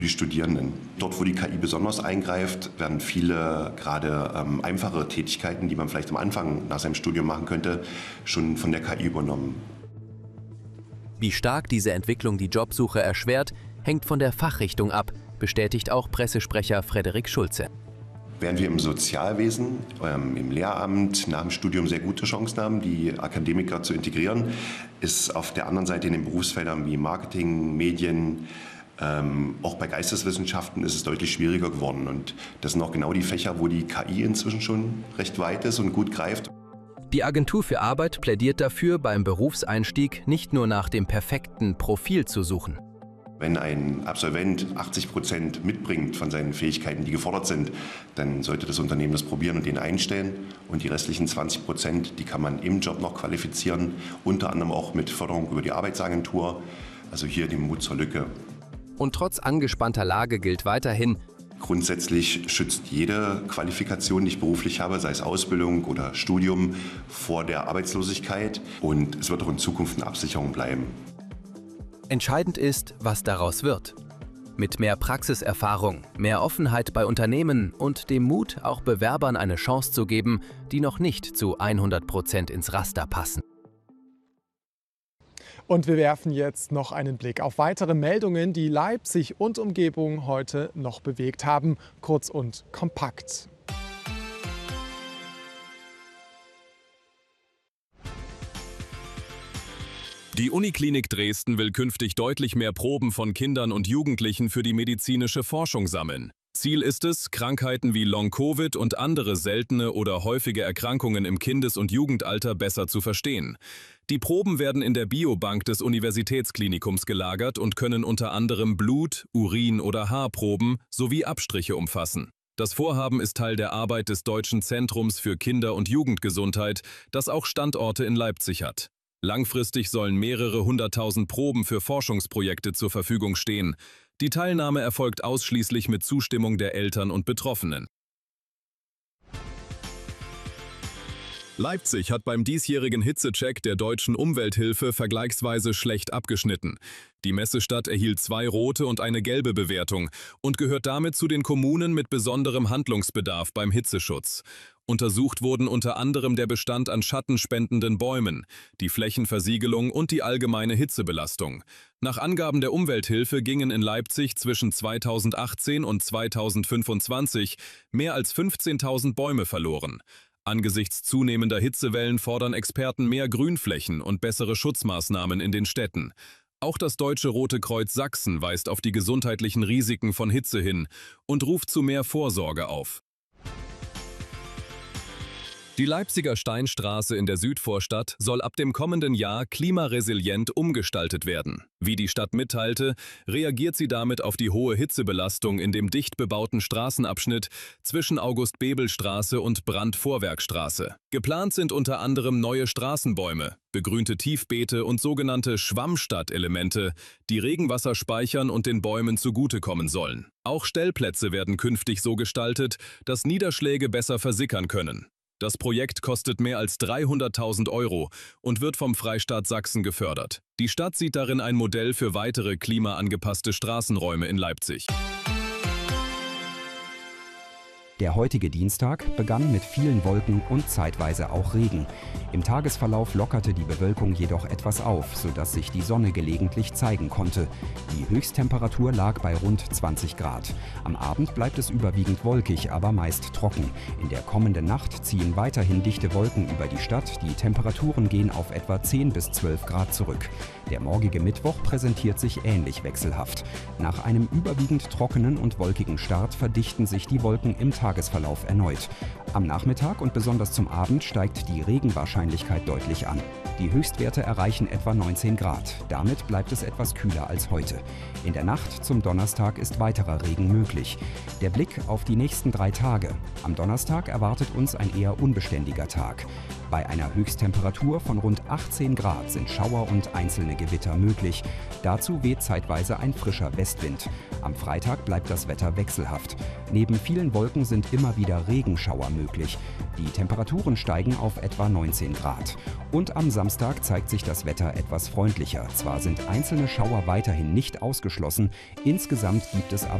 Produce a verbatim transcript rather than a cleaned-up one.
Die Studierenden. Dort, wo die K I besonders eingreift, werden viele gerade ähm, einfache Tätigkeiten, die man vielleicht am Anfang nach seinem Studium machen könnte, schon von der K I übernommen. Wie stark diese Entwicklung die Jobsuche erschwert, hängt von der Fachrichtung ab, bestätigt auch Pressesprecher Frederik Schulze. Während wir im Sozialwesen, ähm, im Lehramt nach dem Studium sehr gute Chancen haben, die Akademiker zu integrieren, ist auf der anderen Seite in den Berufsfeldern wie Marketing, Medien, ähm, auch bei Geisteswissenschaften ist es deutlich schwieriger geworden. Und das sind auch genau die Fächer, wo die K I inzwischen schon recht weit ist und gut greift. Die Agentur für Arbeit plädiert dafür, beim Berufseinstieg nicht nur nach dem perfekten Profil zu suchen. Wenn ein Absolvent achtzig Prozent mitbringt von seinen Fähigkeiten, die gefordert sind, dann sollte das Unternehmen das probieren und den einstellen. Und die restlichen zwanzig Prozent, die kann man im Job noch qualifizieren, unter anderem auch mit Förderung über die Arbeitsagentur. Also hier den Mut zur Lücke. Und trotz angespannter Lage gilt weiterhin: Grundsätzlich schützt jede Qualifikation, die ich beruflich habe, sei es Ausbildung oder Studium, vor der Arbeitslosigkeit. Und es wird auch in Zukunft eine Absicherung bleiben. Entscheidend ist, was daraus wird. Mit mehr Praxiserfahrung, mehr Offenheit bei Unternehmen und dem Mut, auch Bewerbern eine Chance zu geben, die noch nicht zu hundert Prozent ins Raster passen. Und wir werfen jetzt noch einen Blick auf weitere Meldungen, die Leipzig und Umgebung heute noch bewegt haben. Kurz und kompakt. Die Uniklinik Dresden will künftig deutlich mehr Proben von Kindern und Jugendlichen für die medizinische Forschung sammeln. Ziel ist es, Krankheiten wie Long-Covid und andere seltene oder häufige Erkrankungen im Kindes- und Jugendalter besser zu verstehen. Die Proben werden in der Biobank des Universitätsklinikums gelagert und können unter anderem Blut-, Urin- oder Haarproben sowie Abstriche umfassen. Das Vorhaben ist Teil der Arbeit des Deutschen Zentrums für Kinder- und Jugendgesundheit, das auch Standorte in Leipzig hat. Langfristig sollen mehrere hunderttausend Proben für Forschungsprojekte zur Verfügung stehen. Die Teilnahme erfolgt ausschließlich mit Zustimmung der Eltern und Betroffenen. Leipzig hat beim diesjährigen Hitzecheck der Deutschen Umwelthilfe vergleichsweise schlecht abgeschnitten. Die Messestadt erhielt zwei rote und eine gelbe Bewertung und gehört damit zu den Kommunen mit besonderem Handlungsbedarf beim Hitzeschutz. Untersucht wurden unter anderem der Bestand an schattenspendenden Bäumen, die Flächenversiegelung und die allgemeine Hitzebelastung. Nach Angaben der Umwelthilfe gingen in Leipzig zwischen zweitausendachtzehn und zweitausendfünfundzwanzig mehr als fünfzehntausend Bäume verloren. Angesichts zunehmender Hitzewellen fordern Experten mehr Grünflächen und bessere Schutzmaßnahmen in den Städten. Auch das Deutsche Rote Kreuz Sachsen weist auf die gesundheitlichen Risiken von Hitze hin und ruft zu mehr Vorsorge auf. Die Leipziger Steinstraße in der Südvorstadt soll ab dem kommenden Jahr klimaresilient umgestaltet werden. Wie die Stadt mitteilte, reagiert sie damit auf die hohe Hitzebelastung in dem dicht bebauten Straßenabschnitt zwischen August-Bebel-Straße und Brandt-Vorwerkstraße. Geplant sind unter anderem neue Straßenbäume, begrünte Tiefbeete und sogenannte Schwammstadt-Elemente, die Regenwasser speichern und den Bäumen zugutekommen sollen. Auch Stellplätze werden künftig so gestaltet, dass Niederschläge besser versickern können. Das Projekt kostet mehr als dreihunderttausend Euro und wird vom Freistaat Sachsen gefördert. Die Stadt sieht darin ein Modell für weitere klimaangepasste Straßenräume in Leipzig. Der heutige Dienstag begann mit vielen Wolken und zeitweise auch Regen. Im Tagesverlauf lockerte die Bewölkung jedoch etwas auf, sodass sich die Sonne gelegentlich zeigen konnte. Die Höchsttemperatur lag bei rund zwanzig Grad. Am Abend bleibt es überwiegend wolkig, aber meist trocken. In der kommenden Nacht ziehen weiterhin dichte Wolken über die Stadt. Die Temperaturen gehen auf etwa zehn bis zwölf Grad zurück. Der morgige Mittwoch präsentiert sich ähnlich wechselhaft. Nach einem überwiegend trockenen und wolkigen Start verdichten sich die Wolken im Tagesverlauf erneut. Am Nachmittag und besonders zum Abend steigt die Regenwahrscheinlichkeit deutlich an. Die Höchstwerte erreichen etwa neunzehn Grad. Damit bleibt es etwas kühler als heute. In der Nacht zum Donnerstag ist weiterer Regen möglich. Der Blick auf die nächsten drei Tage. Am Donnerstag erwartet uns ein eher unbeständiger Tag. Bei einer Höchsttemperatur von rund achtzehn Grad sind Schauer und einzelne Gewitter möglich. Dazu weht zeitweise ein frischer Westwind. Am Freitag bleibt das Wetter wechselhaft. Neben vielen Wolken sind sind immer wieder Regenschauer möglich. Die Temperaturen steigen auf etwa neunzehn Grad. Und am Samstag zeigt sich das Wetter etwas freundlicher. Zwar sind einzelne Schauer weiterhin nicht ausgeschlossen, insgesamt gibt es aber